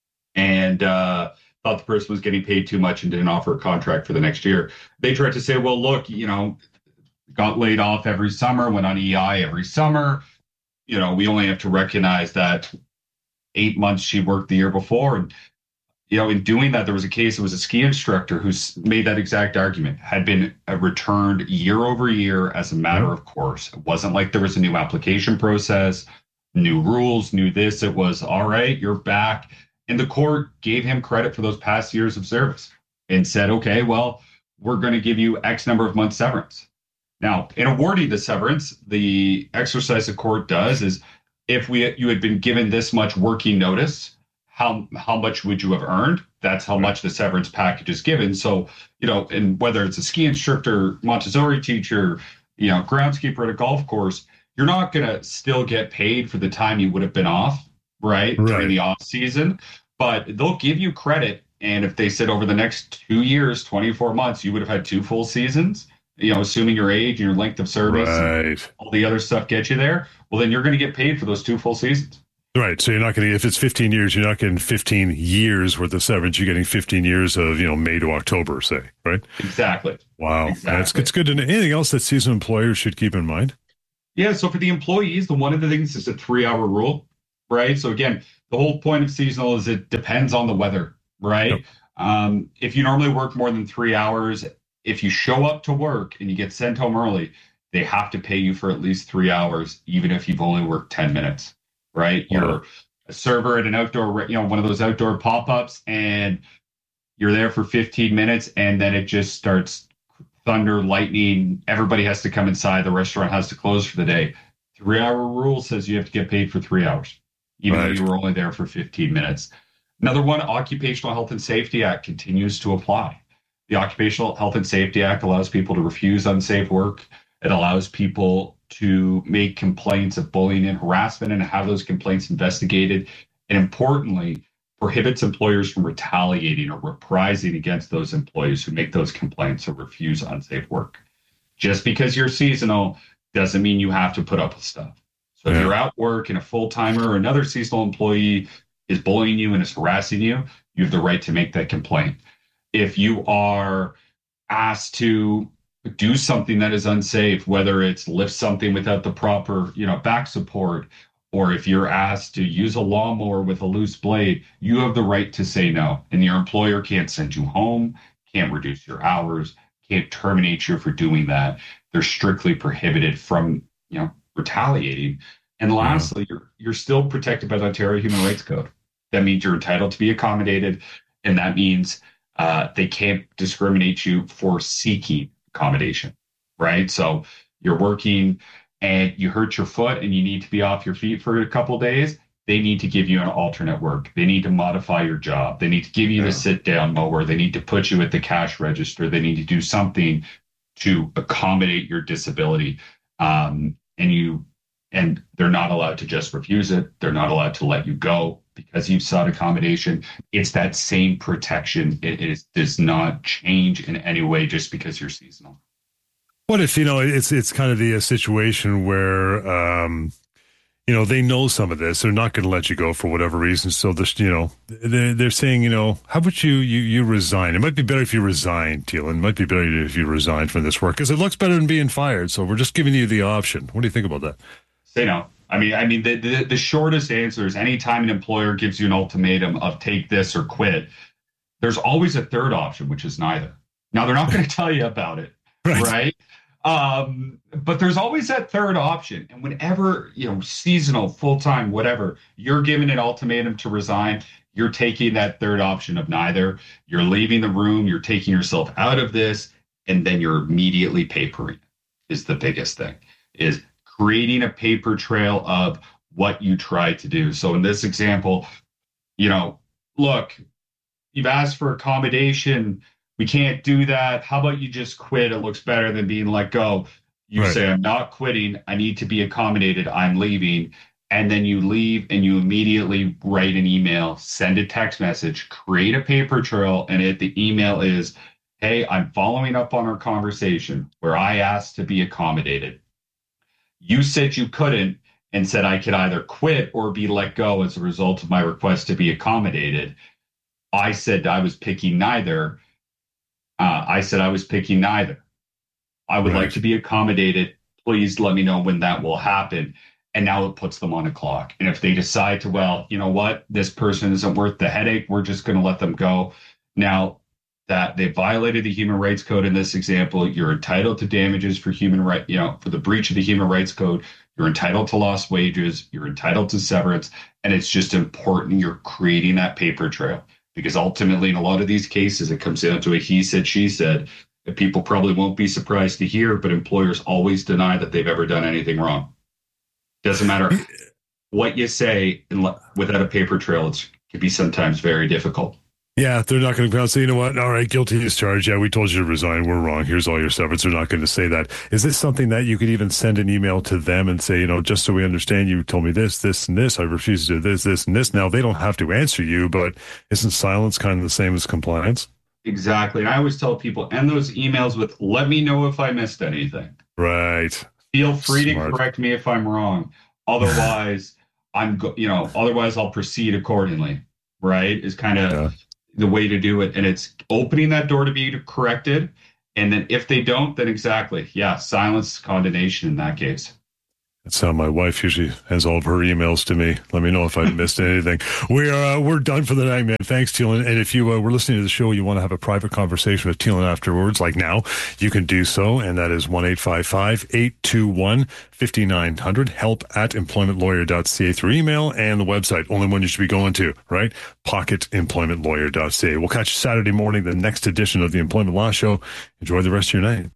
S3: and uh, thought the person was getting paid too much and didn't offer a contract for the next year. They tried to say, well, look, you know, got laid off every summer, went on E I every summer. You know, we only have to recognize that eight months she worked the year before. And, you know, in doing that, there was a case, it was a ski instructor who made that exact argument, had been uh, returned year over year as a matter of course. It wasn't like there was a new application process, new rules, new this. It was, all right, you're back. And the court gave him credit for those past years of service and said, okay, well, we're going to give you X number of months severance. Now, in awarding the severance, the exercise the court does is, if we you had been given this much working notice, how how much would you have earned? That's how much the severance package is given. So, you know, and whether it's a ski instructor, Montessori teacher, you know, groundskeeper at a golf course, you're not going to still get paid for the time you would have been off, right,
S29: Right.
S3: during the off season. But they'll give you credit. And if they said over the next two years, twenty-four months, you would have had two full seasons, you know, assuming your age and your length of service,
S29: Right.
S3: and all the other stuff get you there, well, then you're going to get paid for those two full seasons.
S29: Right. So you're not getting, if it's fifteen years, you're not getting fifteen years worth of severance. You're getting fifteen years of, you know, May to October, say, right?
S3: Exactly.
S29: Wow.
S3: Exactly.
S29: That's, it's good to know. Anything else that seasonal employers should keep in mind?
S3: Yeah. So for the employees, the one of the things is a three hour rule, right? So again, the whole point of seasonal is it depends on the weather, right? Yep. Um, if you normally work more than three hours, if you show up to work and you get sent home early, they have to pay you for at least three hours, even if you've only worked ten minutes, right? Wow. You're a server at an outdoor, you know, one of those outdoor pop-ups, and you're there for fifteen minutes, and then it just starts thunder, lightning. Everybody has to come inside. The restaurant has to close for the day. Three-hour rule says you have to get paid for three hours, even right. though you were only there for fifteen minutes. Another one, Occupational Health and Safety Act continues to apply. The Occupational Health and Safety Act allows people to refuse unsafe work. It allows people to make complaints of bullying and harassment and have those complaints investigated. And importantly, prohibits employers from retaliating or reprising against those employees who make those complaints or refuse unsafe work. Just because you're seasonal doesn't mean you have to put up with stuff. So yeah. if you're at work and a full-timer or another seasonal employee is bullying you and is harassing you, you have the right to make that complaint. If you are asked to do something that is unsafe, whether it's lift something without the proper, you know, back support, or if you're asked to use a lawnmower with a loose blade, you have the right to say no. And your employer can't send you home, can't reduce your hours, can't terminate you for doing that. They're strictly prohibited from, you know, retaliating. And lastly, yeah. you're you're still protected by the Ontario Human Rights Code. That means you're entitled to be accommodated, and that means uh, they can't discriminate you for seeking accommodation, right? So you're working and you hurt your foot and you need to be off your feet for a couple of days. They need to give you an alternate work. They need to modify your job. They need to give you yeah. the sit down mower. They need to put you at the cash register. They need to do something to accommodate your disability. Um, and you, and they're not allowed to just refuse it. They're not allowed to let you go because you've sought accommodation. It's that same protection. It is, does not change in any way just because you're seasonal.
S29: What if, you know, it's it's kind of the uh, situation where, um, you know, they know some of this. They're not going to let you go for whatever reason. So, this, you know, they're, they're saying, you know, how about you, you you resign? It might be better if you resign, Teelan. It might be better if you resign from this work because it looks better than being fired. So we're just giving you the option. What do you think about that?
S3: Say no. I mean, I mean, the, the, the shortest answer is anytime an employer gives you an ultimatum of take this or quit, there's always a third option, which is neither. Now, they're not going to tell you about it, right? right? Um, but there's always that third option. And whenever, you know, seasonal, full-time, whatever, you're given an ultimatum to resign, you're taking that third option of neither. You're leaving the room, you're taking yourself out of this, and then you're immediately papering is the biggest thing, is creating a paper trail of what you tried to do. So in this example, you know, look, you've asked for accommodation. We can't do that. How about you just quit? It looks better than being let go. You right. say, I'm not quitting. I need to be accommodated. I'm leaving. And then you leave and you immediately write an email, send a text message, create a paper trail. And it, the email is, hey, I'm following up on our conversation where I asked to be accommodated. You said you couldn't and said I could either quit or be let go as a result of my request to be accommodated. I said I was picking neither. Uh, I said I was picking neither. I would right. like to be accommodated. Please let me know when that will happen. And now it puts them on a clock. And if they decide to, well, you know what, this person isn't worth the headache, we're just going to let them go. Now that they violated the Human Rights Code in this example, you're entitled to damages for human right, you know, for the breach of the Human Rights Code. You're entitled to lost wages. You're entitled to severance. And it's just important you're creating that paper trail. Because ultimately, in a lot of these cases, it comes down to a he said, she said, that people probably won't be surprised to hear, but employers always deny that they've ever done anything wrong. Doesn't matter what you say, without a paper trail, it can be sometimes very difficult.
S29: Yeah, they're not going to say, you know what, all right, guilty as charged. Yeah, we told you to resign. We're wrong. Here's all your severance. They're not going to say that. Is this something that you could even send an email to them and say, you know, just so we understand, you told me this, this, and this. I refuse to do this, this, and this. Now, they don't have to answer you, but isn't silence kind of the same as compliance?
S3: Exactly. And I always tell people, end those emails with, let me know if I missed anything.
S29: Right.
S3: Feel free Smart. to correct me if I'm wrong. Otherwise, I'm, go- you know, otherwise I'll proceed accordingly, right? Is kind of yeah. the way to do it. And it's opening that door to be corrected. And then if they don't, then exactly, yeah, silence, condemnation in that case.
S29: That's how my wife usually has all of her emails to me. Let me know if I missed anything. We are uh, we're done for the night, man. Thanks, Teelan. And if you uh, were listening to the show, you want to have a private conversation with Teelan afterwards, like now, you can do so. And that is one eight five five, eight two one, five nine zero zero. Help at employment lawyer dot c a through email and the website. Only one you should be going to, right? pocket employment lawyer dot c a. We'll catch you Saturday morning, the next edition of the Employment Law Show. Enjoy the rest of your night.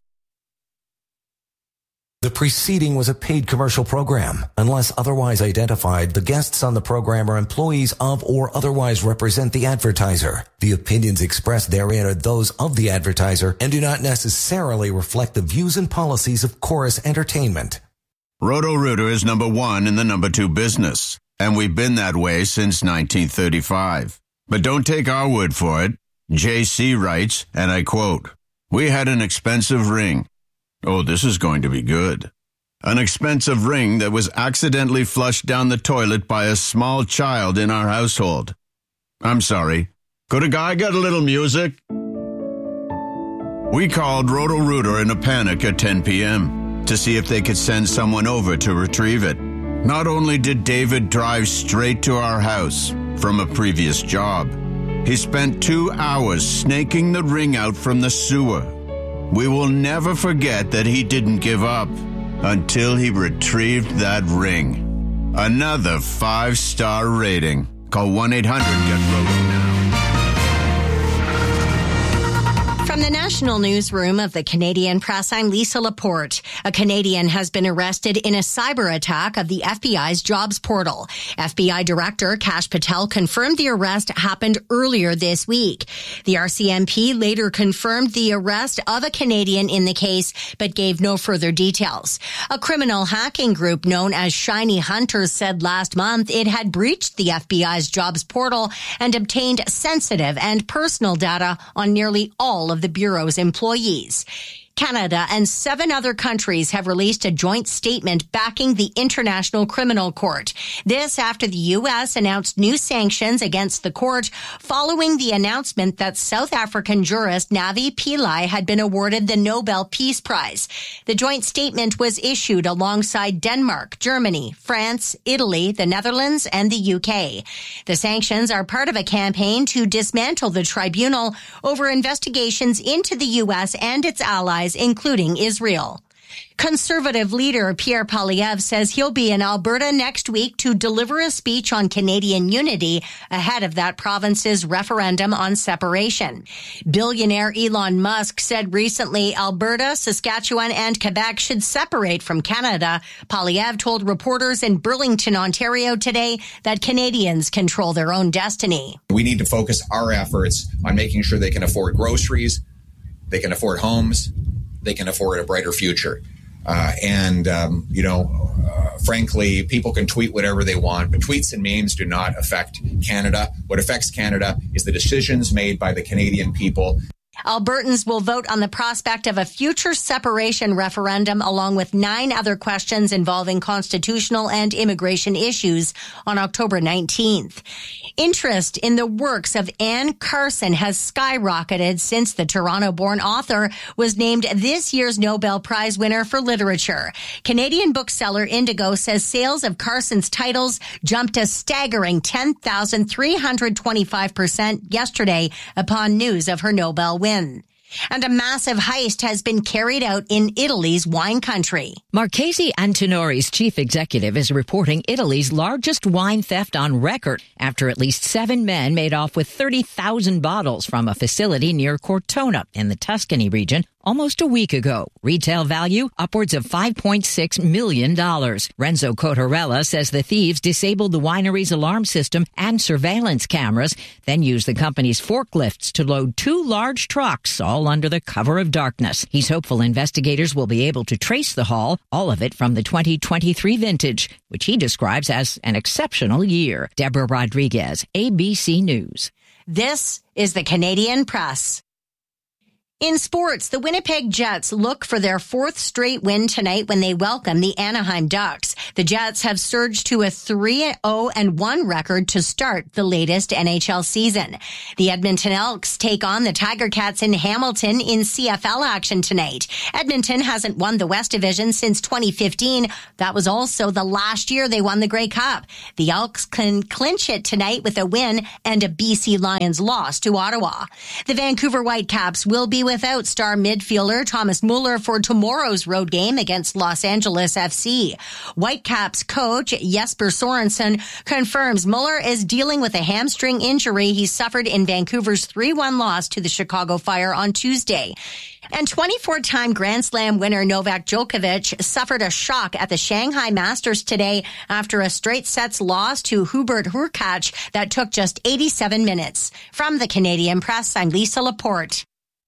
S27: The preceding was a paid commercial program. Unless otherwise identified, the guests on the program are employees of or otherwise represent the advertiser. The opinions expressed therein are those of the advertiser and do not necessarily reflect the views and policies of Chorus Entertainment.
S6: Roto-Rooter is number one in the number two business, and we've been that way since nineteen thirty-five. But don't take our word for it. J C writes, and I quote, "We had an expensive ring. Oh, this is going to be good. An expensive ring that was accidentally flushed down the toilet by a small child in our household. I'm sorry. Could a guy get a little music?" We called Roto-Rooter in a panic at ten p.m. to see if they could send someone over to retrieve it. Not only did David drive straight to our house from a previous job, he spent two hours snaking the ring out from the sewer. We will never forget that he didn't give up until he retrieved that ring. Another five-star rating. Call one eight hundred get roto now.
S7: From the National Newsroom of the Canadian Press, I'm Lisa Laporte. A Canadian has been arrested in a cyber attack of the F B I's jobs portal. F B I Director Kash Patel confirmed the arrest happened earlier this week. The R C M P later confirmed the arrest of a Canadian in the case, but gave no further details. A criminal hacking group known as Shiny Hunters said last month it had breached the F B I's jobs portal and obtained sensitive and personal data on nearly all of the Bureau's employees. Canada and seven other countries have released a joint statement backing the International Criminal Court. This after the U S announced new sanctions against the court following the announcement that South African jurist Navi Pillay had been awarded the Nobel Peace Prize. The joint statement was issued alongside Denmark, Germany, France, Italy, the Netherlands, and the U K. The sanctions are part of a campaign to dismantle the tribunal over investigations into the U S and its allies, including Israel. Conservative leader Pierre Poilievre says he'll be in Alberta next week to deliver a speech on Canadian unity ahead of that province's referendum on separation. Billionaire Elon Musk said recently Alberta, Saskatchewan, and Quebec should separate from Canada. Poilievre told reporters in Burlington, Ontario today that Canadians control their own destiny.
S8: We need to focus our efforts on making sure they can afford groceries, they can afford homes, they can afford a brighter future. Uh, and, um, you know, uh, frankly, people can tweet whatever they want, but tweets and memes do not affect Canada. What affects Canada is the decisions made by the Canadian people.
S7: Albertans will vote on the prospect of a future separation referendum along with nine other questions involving constitutional and immigration issues on October nineteenth. Interest in the works of Anne Carson has skyrocketed since the Toronto-born author was named this year's Nobel Prize winner for literature. Canadian bookseller Indigo says sales of Carson's titles jumped a staggering ten thousand three hundred twenty-five percent yesterday upon news of her Nobel win. And a massive heist has been carried out in Italy's wine country.
S9: Marchesi Antinori's chief executive is reporting Italy's largest wine theft on record after at least seven men made off with thirty thousand bottles from a facility near Cortona in the Tuscany region almost a week ago. Retail value upwards of five point six million dollars. Renzo Cottarella says the thieves disabled the winery's alarm system and surveillance cameras, then used the company's forklifts to load two large trucks, all under the cover of darkness. He's hopeful investigators will be able to trace the haul, all of it from the twenty twenty-three vintage, which he describes as an exceptional year. Deborah Rodriguez, A B C News.
S7: This is the Canadian Press. In sports, the Winnipeg Jets look for their fourth straight win tonight when they welcome the Anaheim Ducks. The Jets have surged to a three oh and one record to start the latest N H L season. The Edmonton Elks take on the Tiger Cats in Hamilton in C F L action tonight. Edmonton hasn't won the West Division since twenty fifteen. That was also the last year they won the Grey Cup. The Elks can clinch it tonight with a win and a B C Lions loss to Ottawa. The Vancouver Whitecaps will be without star midfielder Thomas Muller for tomorrow's road game against Los Angeles F C. Whitecaps coach Jesper Sorensen confirms Muller is dealing with a hamstring injury he suffered in Vancouver's three one loss to the Chicago Fire on Tuesday. And twenty-four-time Grand Slam winner Novak Djokovic suffered a shock at the Shanghai Masters today after a straight sets loss to Hubert Hurkacz that took just eighty-seven minutes. From the Canadian Press, I'm Lisa Laporte.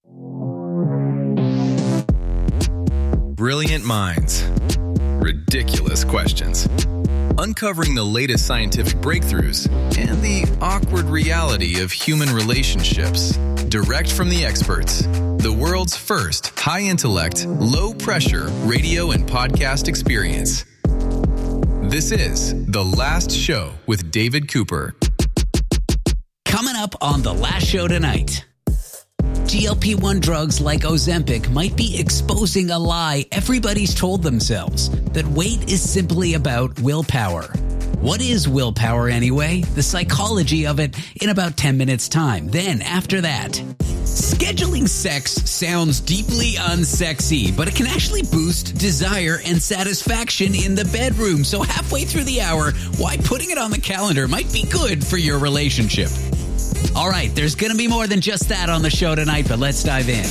S10: Brilliant minds. Ridiculous questions. Uncovering the latest scientific breakthroughs and the awkward reality of human relationships. Direct from the experts. The world's first high-intellect, low-pressure radio and podcast experience. This is The Last Show with David Cooper.
S11: Coming up on The Last Show tonight. G L P one drugs like Ozempic might be exposing a lie everybody's told themselves, that weight is simply about willpower. What is willpower anyway? The psychology of it in about ten minutes time. Then after that, scheduling sex sounds deeply unsexy, but it can actually boost desire and satisfaction in the bedroom. So halfway through the hour, why putting it on the calendar might be good for your relationship. All right, there's going to be more than just that on the show tonight, but let's dive in.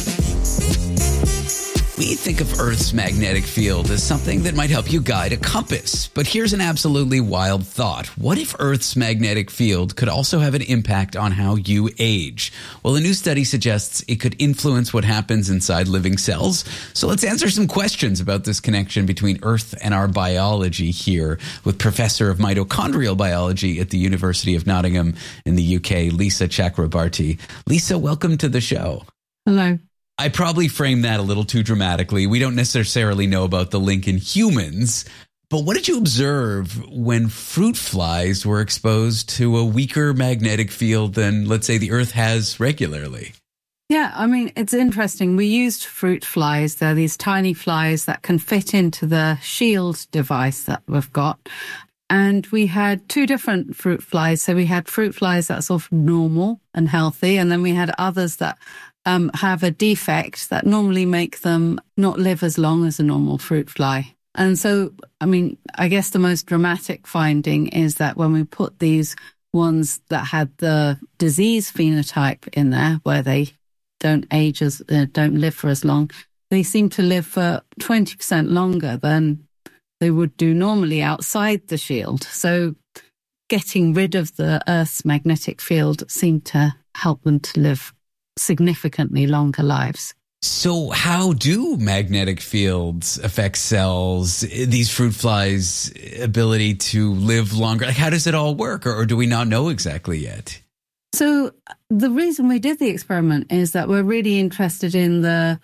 S11: We think of Earth's magnetic field as something that might help you guide a compass. But here's an absolutely wild thought. What if Earth's magnetic field could also have an impact on how you age? Well, a new study suggests it could influence what happens inside living cells. So let's answer some questions about this connection between Earth and our biology here with Professor of Mitochondrial Biology at the University of Nottingham in the U K, Lisa Chakrabarty. Lisa, welcome to the show.
S13: Hello.
S11: I probably framed that a little too dramatically. We don't necessarily know about the link in humans, but what did you observe when fruit flies were exposed to a weaker magnetic field than, let's say, the Earth has regularly?
S13: Yeah, I mean, it's interesting. We used fruit flies. They're these tiny flies that can fit into the shield device that we've got. And we had two different fruit flies. So we had fruit flies that's sort of normal and healthy, and then we had others that Um, have a defect that normally make them not live as long as a normal fruit fly. And so, I mean, I guess the most dramatic finding is that when we put these ones that had the disease phenotype in there, where they don't age as, uh, don't live for as long, they seem to live for twenty percent longer than they would do normally outside the shield. So getting rid of the Earth's magnetic field seemed to help them to live significantly longer lives.
S11: So how do magnetic fields affect cells, these fruit flies' ability to live longer? Like, how does it all work, or, or do we not know exactly yet?
S13: So the reason we did the experiment is that we're really interested in the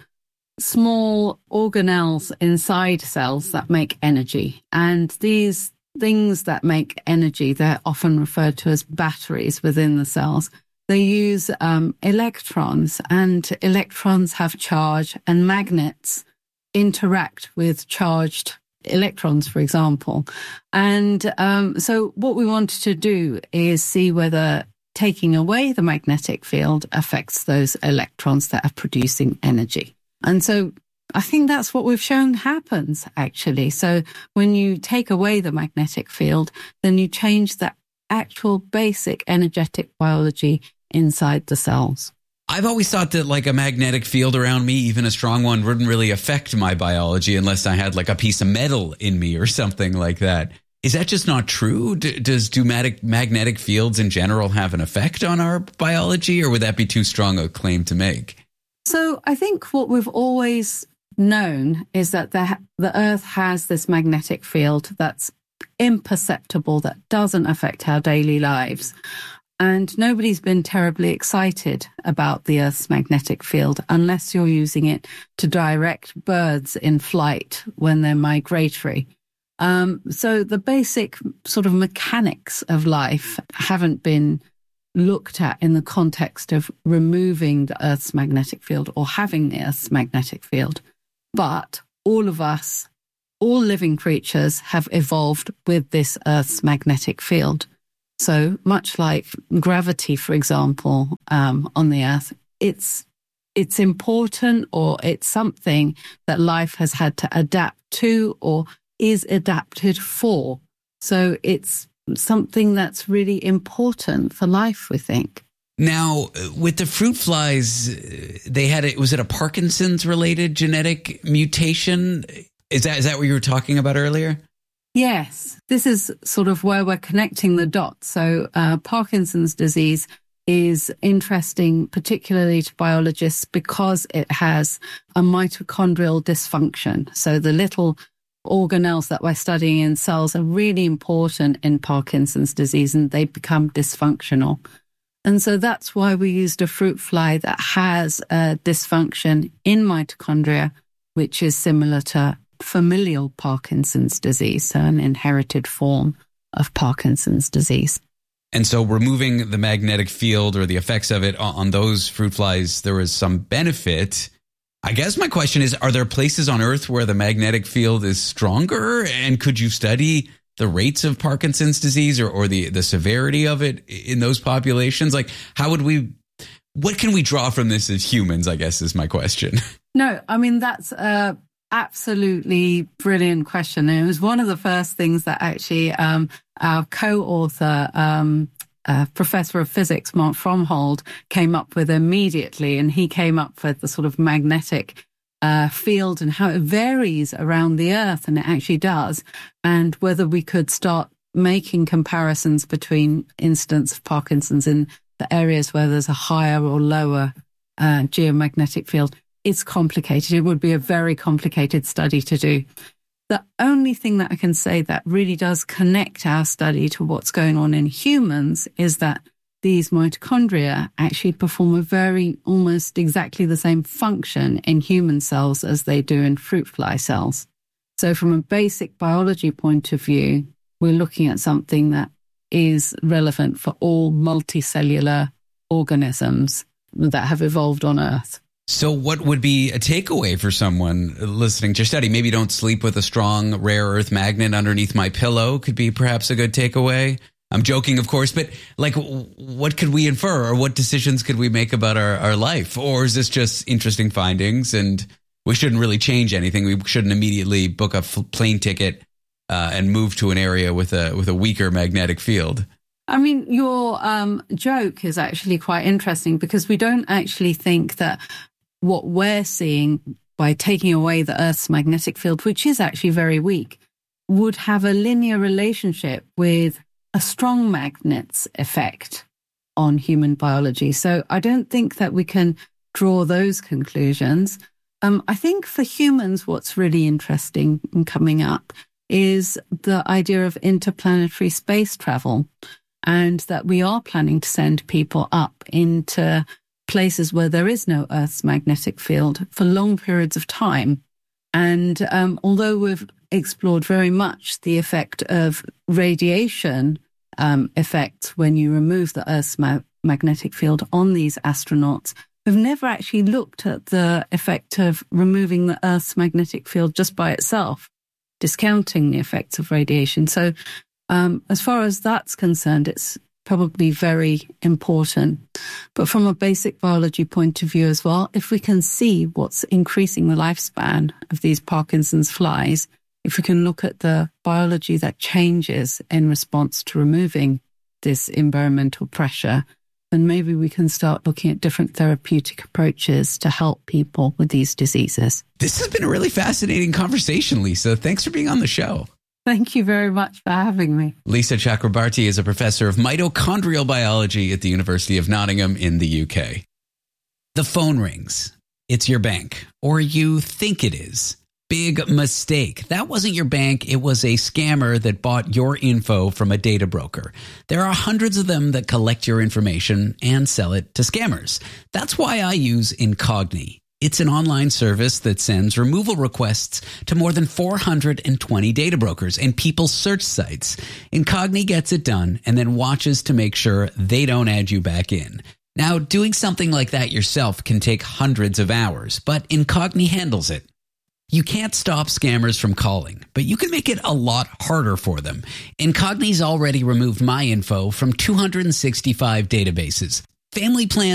S13: small organelles inside cells that make energy. And these things that make energy, they're often referred to as batteries within the cells. They use um, electrons, and electrons have charge, and magnets interact with charged electrons, for example. And um, so what we wanted to do is see whether taking away the magnetic field affects those electrons that are producing energy. And so I think that's what we've shown happens, actually. So when you take away the magnetic field, then you change the actual basic energetic biology inside the cells.
S11: I've always thought that like a magnetic field around me, even a strong one, wouldn't really affect my biology unless I had like a piece of metal in me or something like that. Is that just not true? D- does do mag- magnetic fields in general have an effect on our biology, or would that be too strong a claim to make?
S13: So I think what we've always known is that the, the Earth has this magnetic field that's imperceptible, that doesn't affect our daily lives. And nobody's been terribly excited about the Earth's magnetic field unless you're using it to direct birds in flight when they're migratory. Um, so the basic sort of mechanics of life haven't been looked at in the context of removing the Earth's magnetic field or having the Earth's magnetic field. But all of us, all living creatures have evolved with this Earth's magnetic field. So much like gravity, for example, um, on the Earth, it's it's important, or it's something that life has had to adapt to or is adapted for. So it's something that's really important for life, we think.
S11: Now, with the fruit flies, they had it. Was it a Parkinson's related genetic mutation? Is that is that what you were talking about earlier?
S13: Yes, this is sort of where we're connecting the dots. So uh, Parkinson's disease is interesting, particularly to biologists, because it has a mitochondrial dysfunction. So the little organelles that we're studying in cells are really important in Parkinson's disease, and they become dysfunctional. And so that's why we used a fruit fly that has a dysfunction in mitochondria, which is similar to familial Parkinson's disease, so an inherited form of Parkinson's disease.
S11: And so removing the magnetic field or the effects of it on those fruit flies, there was some benefit. I guess my question is, are there places on Earth where the magnetic field is stronger? And could you study the rates of Parkinson's disease or, or the, the severity of it in those populations? Like, how would we, what can we draw from this as humans, I guess is my question.
S13: No, I mean, that's a absolutely brilliant question. And it was one of the first things that actually um, our co-author, um, uh, Professor of Physics, Mark Fromhold, came up with immediately. And he came up with the sort of magnetic uh, field and how it varies around the Earth, and it actually does, and whether we could start making comparisons between incidents of Parkinson's in the areas where there's a higher or lower uh, geomagnetic field. It's complicated. It would be a very complicated study to do. The only thing that I can say that really does connect our study to what's going on in humans is that these mitochondria actually perform a very, almost exactly the same function in human cells as they do in fruit fly cells. So from a basic biology point of view, we're looking at something that is relevant for all multicellular organisms that have evolved on Earth.
S11: So what would be a takeaway for someone listening to your study? Maybe don't sleep with a strong rare earth magnet underneath my pillow could be perhaps a good takeaway. I'm joking, of course, but like, what could we infer, or what decisions could we make about our, our life? Or is this just interesting findings and we shouldn't really change anything? We shouldn't immediately book a plane ticket uh, and move to an area with a with a weaker magnetic field.
S13: I mean, your um, joke is actually quite interesting, because we don't actually think that what we're seeing by taking away the Earth's magnetic field, which is actually very weak, would have a linear relationship with a strong magnet's effect on human biology. So I don't think that we can draw those conclusions. Um, I think for humans, what's really interesting and coming up is the idea of interplanetary space travel, and that we are planning to send people up into places where there is no Earth's magnetic field for long periods of time. And um, although we've explored very much the effect of radiation um, effects when you remove the Earth's ma- magnetic field on these astronauts, we've never actually looked at the effect of removing the Earth's magnetic field just by itself, discounting the effects of radiation. So um, as far as that's concerned, it's probably very important. But from a basic biology point of view as well, if we can see what's increasing the lifespan of these Parkinson's flies, if we can look at the biology that changes in response to removing this environmental pressure, then maybe we can start looking at different therapeutic approaches to help people with these diseases.
S11: This has been a really fascinating conversation, Lisa. Thanks for being on the show.
S13: Thank you very much for having me.
S11: Lisa Chakrabarty is a professor of mitochondrial biology at the University of Nottingham in the U K. The phone rings. It's your bank, or you think it is. Big mistake. That wasn't your bank. It was a scammer that bought your info from a data broker. There are hundreds of them that collect your information and sell it to scammers. That's why I use Incogni. It's an online service that sends removal requests to more than four hundred twenty data brokers and people's search sites. Incogni gets it done and then watches to make sure they don't add you back in. Now, doing something like that yourself can take hundreds of hours, but Incogni handles it. You can't stop scammers from calling, but you can make it a lot harder for them. Incogni's already removed my info from two hundred sixty-five databases. Family plans